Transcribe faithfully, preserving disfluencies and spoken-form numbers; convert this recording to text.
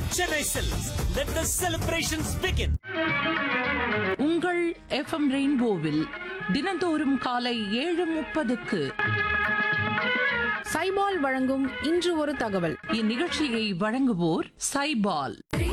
Chennai Silks. Let the celebrations begin. உங்கள் FM ரெயின்போவில் தினந்தோறும் காலை ஏழு முப்பதுக்கு சைபால் வழங்கும் இன்று ஒரு தகவல். இந்நிகழ்ச்சியை வழங்குவோர் சைபால்.